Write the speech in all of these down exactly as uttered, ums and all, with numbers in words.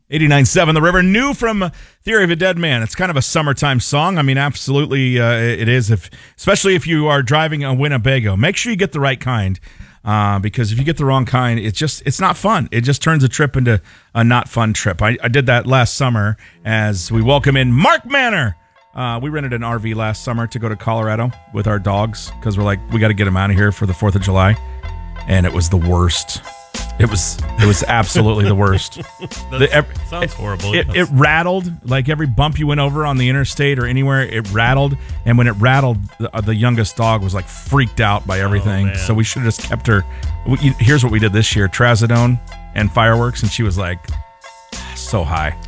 eighty-nine point seven The River, new from Theory of a Dead Man. It's kind of a summertime song. I mean, absolutely uh, it is, if especially if you are driving a Winnebago. Make sure you get the right kind, uh, because if you get the wrong kind, it's just it's not fun. It just turns a trip into a not fun trip. I, I did that last summer as we welcome in Mark Manor. Uh, we rented an R V last summer to go to Colorado with our dogs because we're like, we got to get them out of here for the fourth of July. And it was the worst. It was it was absolutely the worst. the, every, sounds horrible. It, it, it rattled, like every bump you went over on the interstate or anywhere, it rattled. And when it rattled, the, uh, the youngest dog was like freaked out by everything. Oh, so we should have just kept her. We, here's what we did this year: trazodone and fireworks, and she was like so high.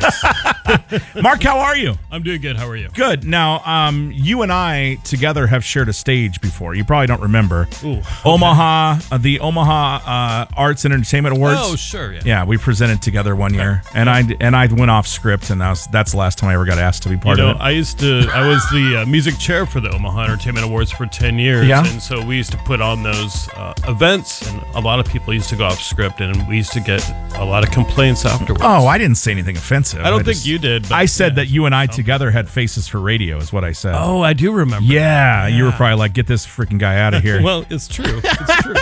Nice. Mark, how are you? I'm doing good. How are you? Good. Now, um, you and I together have shared a stage before. You probably don't remember. Ooh, okay. Omaha, uh, the Omaha uh, Arts and Entertainment Awards. Oh, sure. Yeah. Yeah, we presented together one year, and I and I went off script, and that was, that's the last time I ever got asked to be part you know, of it. I used to. I was the uh, music chair for the Omaha Entertainment Awards for ten years, Yeah. and so we used to put on those uh, events, and a lot of people used to go off script, and we used to get a lot of complaints afterwards. Oh, I didn't say anything offensive. I don't think just, you did. But, I said yeah. that you and I together had faces for radio, is what I said. Oh, I do remember. Yeah, that. you were Yeah. probably like, get this freaking guy out of here. Well, it's true. It's true.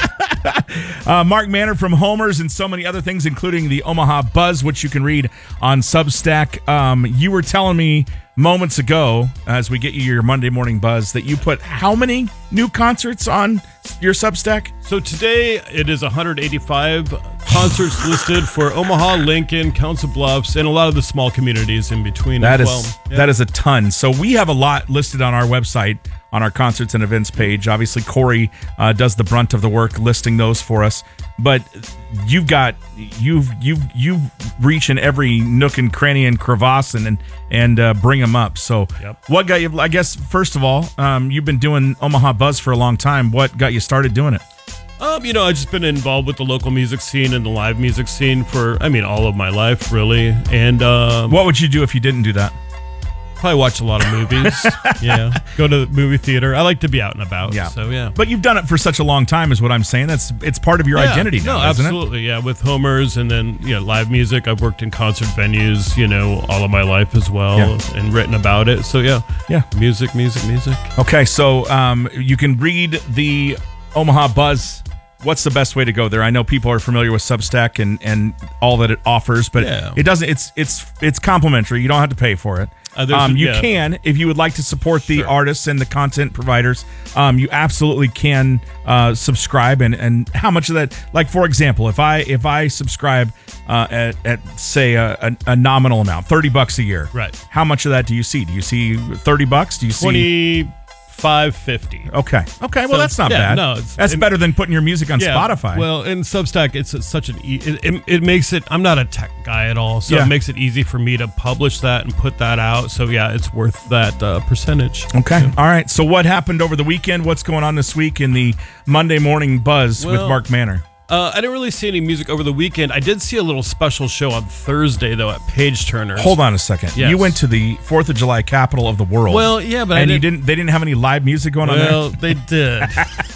Uh, Mark Manor from Homers and so many other things, including the Omaha Buzz, which you can read on Substack. Um, you were telling me moments ago, as we get you your Monday morning buzz, that you put how many new concerts on your Substack? So today it is one hundred eighty-five concerts listed for Omaha, Lincoln, Council Bluffs, and a lot of the small communities in between That as is well. Yeah. that is a ton. So we have a lot listed on our website on our concerts and events page. Obviously, Corey uh, does the brunt of the work listing those for us. But you've got you've you you reach in every nook and cranny and crevasse and and, and uh, bring them up. So Yep. what got you? I guess first of all, um, you've been doing Omaha Buzz for a long time. What got you started doing it? Um, you know, I've just been involved with the local music scene and the live music scene for, I mean, all of my life, really. And um, What would you do if you didn't do that? probably watch a lot of movies. Yeah, go to the movie theater. I like to be out and about. Yeah. So yeah. But you've done it for such a long time, is what I'm saying. That's it's part of your Yeah, identity now, no, isn't it? absolutely. Yeah, with Homers and then yeah, live music. I've worked in concert venues, you know, all of my life as well, Yeah. and written about it. So yeah, Yeah. music, music, music. Okay, so um, you can read the Omaha Buzz. What's the best way to go there? I know people are familiar with Substack and, and all that it offers, but Yeah. it doesn't. It's it's it's complimentary. You don't have to pay for it. Uh, there's um, a- you yeah. can, if you would like to support the Sure. artists and the content providers. Um, you absolutely can uh, subscribe, and, and how much of that? Like for example, if I if I subscribe uh, at, at say a, a, a nominal amount, thirty bucks a year, Right. How much of that do you see? Do you see thirty bucks? Do you see? Twenty-five fifty. Okay. Okay. Well, So, that's not yeah, bad. no, it's- that's it- better than putting your music on Spotify. Well, in Substack, it's a, such an e- it, it, it makes it. I'm not a tech guy at all, so Yeah. it makes it easy for me to publish that and put that out. So yeah, it's worth that uh, percentage. okay. All right. So, what happened over the weekend? What's going on this week in the Monday Morning Buzz with Well, Mark Manor? Uh, I didn't really see any music over the weekend. I did see a little special show on Thursday though at Page Turner's. Hold on a second. Yes. You went to the Fourth of July capital of the world. Well, yeah, but I and you didn't- didn't. They didn't have any live music going on Well, they did.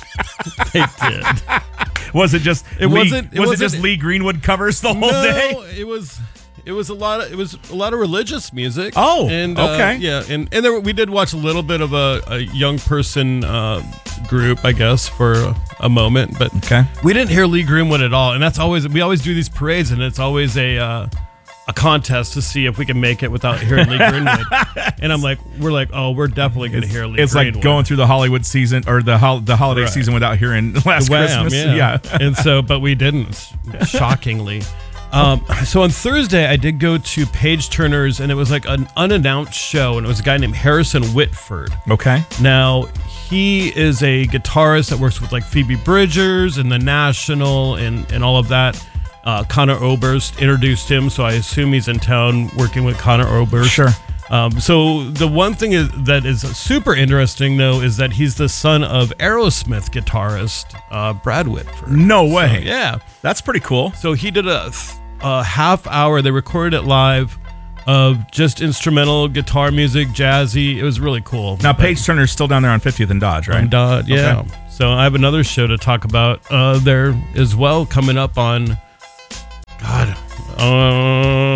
they did. there. Was it just? It Lee, wasn't- it was wasn't- it just Lee Greenwood covers the whole no, day? it was. It was a lot of it was a lot of religious music. Oh, and uh, okay. yeah, and and there, we did watch a little bit of a, a young person uh, group, I guess, for a, a moment, but Okay. we didn't hear Lee Greenwood at all. And that's always we always do these parades, and it's always a uh, a contest to see if we can make it without hearing Lee Greenwood. And I'm like, we're like, oh, we're definitely going to hear Lee It's Greenwood. like going through the Hollywood season or the hol- the holiday Right. season without hearing Last Wham, Christmas. yeah. and so, but we didn't, shockingly. Um, so on Thursday, I did go to Page Turner's, and it was like an unannounced show, and it was a guy named Harrison Whitford. Okay. Now, he is a guitarist that works with like Phoebe Bridgers and The National and, and all of that. Uh, Connor Oberst introduced him, so I assume he's in town working with Connor Oberst. Sure. Um, so the one thing is, that is super interesting, though, is that he's the son of Aerosmith guitarist uh, Brad Whitford. No way. So, yeah. That's pretty cool. So he did a, a half hour. They recorded it live of just instrumental guitar music, jazzy. It was really cool. Now, But- Page Turner's still down there on fiftieth and Dodge, right? on Dot, yeah. Okay. So I have another show to talk about uh, there as well coming up on, God,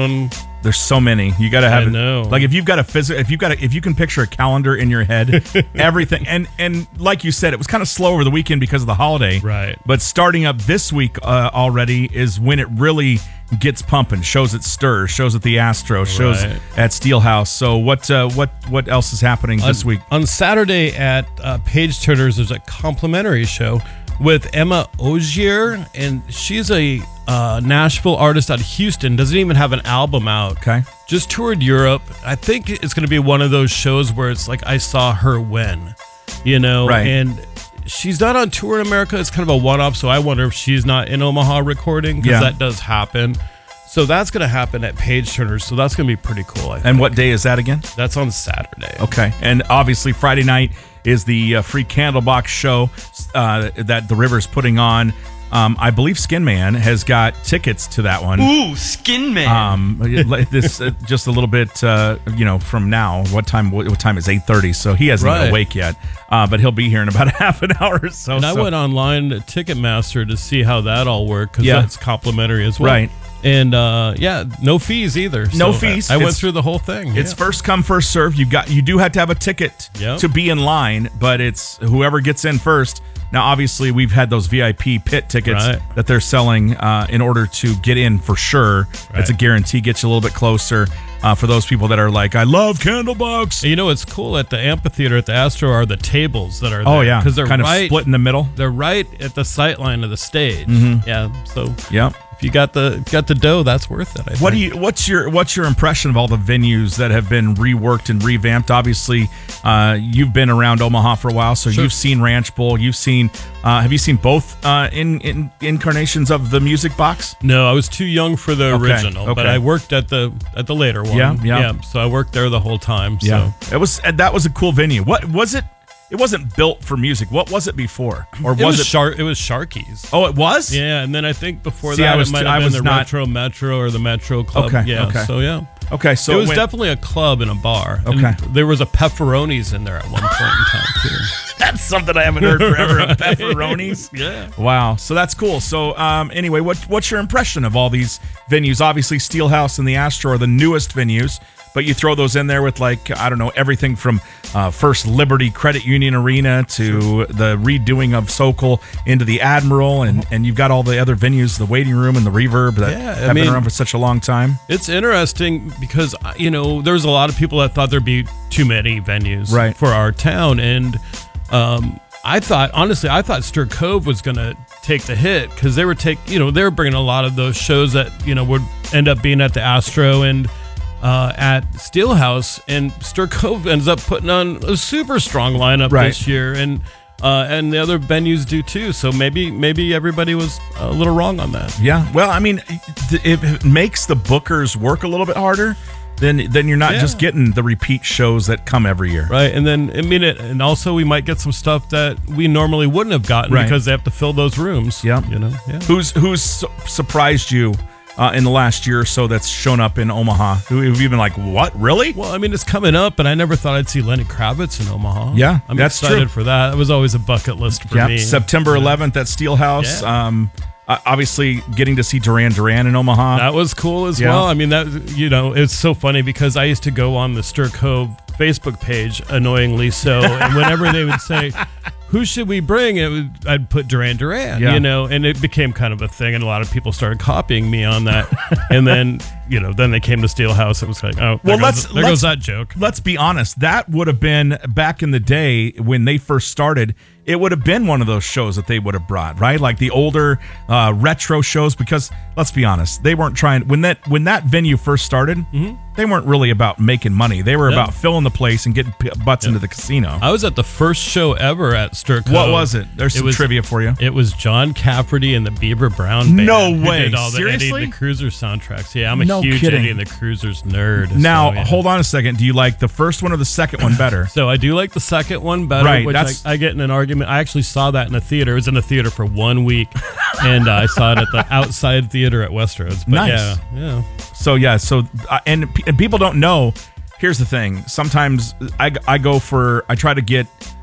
Town. There's so many. You got to have I it. know. Like if you've got a physical, if you've got a, if you can picture a calendar in your head, everything. And and like you said, it was kind of slow over the weekend because of the holiday. Right. But starting up this week uh, already is when it really gets pumping. Shows at Stir, shows at the Astro, shows Right. at Steelhouse. So what uh, what what else is happening this on, week? On Saturday at uh, Page Turners, there's a complimentary show with Emma Ogier, and she's a uh, Nashville artist out of Houston. Doesn't even have an album out. Okay. Just toured Europe. I think it's going to be one of those shows where it's like I saw her when, you know, Right. and she's not on tour in America. It's kind of a one-off. So I wonder if she's not in Omaha recording, because Yeah. that does happen. So that's going to happen at Page Turners. So that's going to be pretty cool. I think. And what day is that again? That's on Saturday. Okay. And obviously Friday night is the uh, free Candlebox show uh, that the River's putting on. Um, I believe Skin Man has got tickets to that one. Ooh, Skin Man. Um, this uh, just a little bit, uh, you know, from now. What time? What, what time is eight thirty? So he hasn't Right. even awake yet. Uh, but he'll be here in about a half an hour or so. And I so- went online to Ticketmaster to see how that all worked, because Yeah. that's complimentary as well. Right. And uh, yeah, no fees either. No So fees. I, I went It's- through the whole thing. It's yeah. first come, first serve. You got you do have to have a ticket Yep. to be in line, but it's whoever gets in first. Now, obviously, we've had those V I P pit tickets Right. that they're selling uh, in order to get in for sure. It's a Right. guarantee. Gets you a little bit closer uh, for those people that are like, I love Candlebox. And you know what's cool at the amphitheater at the Astro are the tables that are there. Oh yeah, because they're kind right, of split in the middle. They're right at the sight line of the stage. Mm-hmm. Yeah, so Yeah. if you got the if you got the dough, that's worth it. I What do think. you? What's your? What's your impression of all the venues that have been reworked and revamped? Obviously, uh, you've been around Omaha for a while, so Sure. you've seen Ranch Bowl. You've seen. Uh, have you seen both uh, in, in incarnations of the Music Box? No, I was too young for the Okay, original, but okay. I worked at the at the later one. Yeah, yeah. So I worked there the whole time. So. it was. That was a cool venue. What was it? It wasn't built for music. What was it before, or It was was it? Shark. It was Sharky's. Oh, it was. Yeah, and then I think before See, that I was it might too- have I been was the not- Retro Metro or the Metro Club. Okay, Yeah. okay. So yeah, Okay, so it was went- definitely a club and a bar. And Okay. there was a pepperonis in there at one point in time too. That's something I haven't heard forever. Of pepperonis. Yeah. Wow. So that's cool. So um, anyway, what what's your impression of all these venues? Obviously, Steelhouse and the Astro are the newest venues, but you throw those in there with, like, I don't know, everything from uh, First Liberty Credit Union Arena to the redoing of Sokol into the Admiral, and, and you've got all the other venues, the Waiting Room and the Reverb that Yeah, I have been mean- around for such a long time. It's interesting because, uh, you know, there's a lot of people that thought there'd be too many venues Right. for our town. And um, I thought, honestly, I thought Stir Cove was going to take the hit because they were take, you know, they were bringing a lot of those shows that, you know, would end up being at the Astro and uh, at Steelhouse. And Stir Cove ends up putting on a super strong lineup Right. this year. And uh, and the other venues do too. So maybe maybe everybody was a little wrong on that. Yeah. Well, I mean, it, it makes the bookers work a little bit harder. Then, then you're not Yeah. just getting the repeat shows that come every year. Right, and then I mean, it, and also we might get some stuff that we normally wouldn't have gotten Right. because they have to fill those rooms. Yeah. you know, yeah. Who's who's su- surprised you uh, in the last year or so that's shown up in Omaha? Who have you been like, what, really? Well, I mean, it's coming up, and I never thought I'd see Lenny Kravitz in Omaha. Yeah, I'm that's excited true. for that. That was always a bucket list for Yeah, me. September eleventh at Steelhouse. Yeah. Um, uh, obviously, getting to see Duran Duran in Omaha. That was cool as Yeah. well. I mean, that you know, it's so funny because I used to go on the Stir Cove Facebook page, annoyingly so, and whenever they would say, "Who should we bring?" It would, I'd put Duran Duran, Yeah. you know, and it became kind of a thing, and a lot of people started copying me on that. And then, you know, then they came to Steelhouse. It was like, oh, Well, there, goes, let's- there let's- goes that joke. Let's be honest. That would have been back in the day when they first started. It would have been one of those shows that they would have brought, right? Like the older uh, retro shows. Because let's be honest, they weren't trying when that when that venue first started. They weren't really about making money. They were Yeah. about filling the place and getting p- butts into the casino. I was at the first show ever at Stir Cove. What was it? There's It some was- trivia for you. It was John Cafferty and the Beaver Brown Band. No who way. Did all the Seriously? Eddie and the Cruiser soundtracks. Yeah, I'm a No huge kidding. Eddie and the Cruisers nerd. Now, so, yeah. hold on a second. Do you like the first one or the second one better? So I do like the second one better, Right, which that's- I, I get in an argument. I actually saw that in a theater. It was in a theater for one week, and uh, I saw it at the outside theater at Westroads. But Nice. Yeah, yeah. So yeah, so uh, and, and people don't know. Here's the thing. Sometimes I, I go for I try to get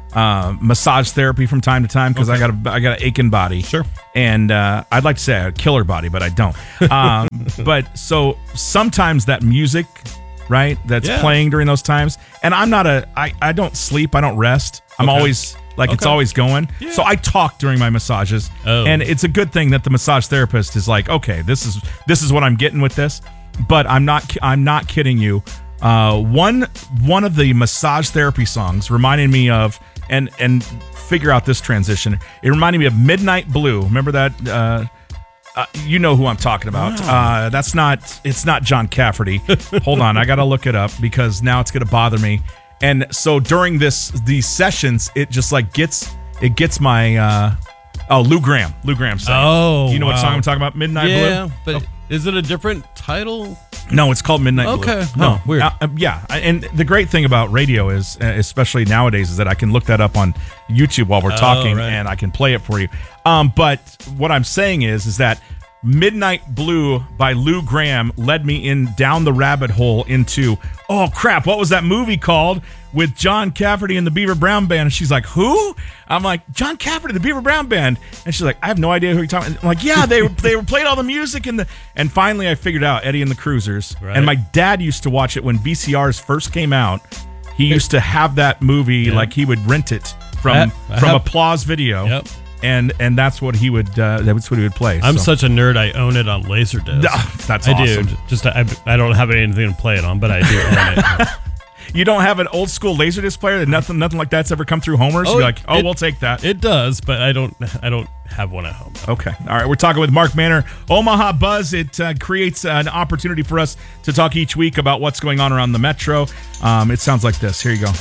uh, massage therapy from time to time because Okay. I got a I got an aching body. Sure. And uh, I'd like to say a killer body, but I don't. Um, but so sometimes that music, right, that's Yeah. playing during those times, and I'm not a I I don't sleep, I don't rest. I'm Okay. always like it's Okay. always going. Yeah. So I talk during my massages, Oh. and it's a good thing that the massage therapist is like, okay, this is this is what I'm getting with this. But I'm not I'm not kidding you. Uh, one one of the massage therapy songs reminded me of and and figure out this transition. It reminded me of Midnight Blue. Remember that? Uh, uh, you know who I'm talking about. Uh, that's not. It's not John Cafferty. Hold on, I gotta look it up because now it's gonna bother me. And so during this these sessions, it just like gets it gets my. Uh, oh, Lou Graham. Lou Graham sang. Oh, you know what wow. song I'm talking about? Midnight Yeah, Blue. but is it a different title? No, it's called Midnight Blue. Okay. No, Oh, weird. Uh, uh, yeah, I- and the great thing about radio is, uh, especially nowadays, is that I can look that up on YouTube while we're Oh, talking, right. and I can play it for you. Um, but what I'm saying is, is that Midnight Blue by Lou Graham led me in down the rabbit hole into, oh crap, what was that movie called with John Cafferty and the Beaver Brown Band? And she's like, who? I'm like, John Cafferty, the Beaver Brown Band. And she's like, I have no idea who you're talking about. I'm like, yeah, they they were played all the music and the and finally I figured out Eddie and the Cruisers. Right. And my dad used to watch it when V C Rs first came out. He used to have that movie, Yeah. like he would rent it from I- I from have- Applause Video. Yep. And and that's what he would uh, that's what he would play. I'm so. such a nerd. I own it on Laserdisc. Ah, that's I awesome. do. Just I, I don't have anything to play it on, but I do own it. You don't have an old school Laserdisc player? Nothing nothing like that's ever come through Homer's? Oh, You're like, oh, it- we'll take that. It does, but I don't. I don't have one at home. Okay. All right. We're talking with Mark Manner. Omaha Buzz. It uh, creates an opportunity for us to talk each week about what's going on around the metro. Um, it sounds like this. Here you go.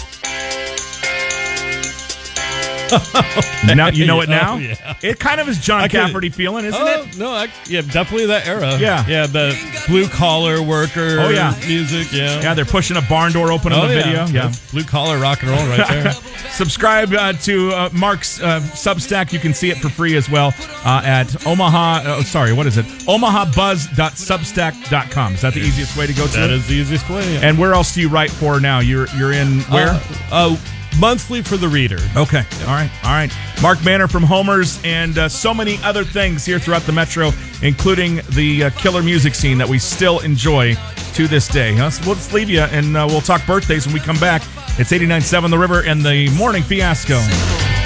Now you know it now. Oh, yeah. It kind of is John I could- Cafferty feeling, isn't Oh it? no! I, yeah, definitely that era. Yeah. yeah. The blue collar worker. Oh, yeah. music. Yeah, Yeah, they're pushing a barn door open in Oh the yeah. video. Yeah. That's blue collar rock and roll right there. Subscribe uh, to uh, Mark's uh, Substack. You can see it for free as well uh, at Omaha. Oh, sorry, what is it? omaha buzz dot substack dot com. Is that the easiest way to go to That it? is the easiest way. Yeah. And where else do you write for now? You're you're in where? Uh, uh, monthly for the reader. Okay. All right. All right. Mark Manner from Homers and uh, so many other things here throughout the metro, including the uh, killer music scene that we still enjoy to this day. Let's, let's leave you and uh, we'll talk birthdays when we come back. It's eighty-nine point seven The River and the Morning Fiasco.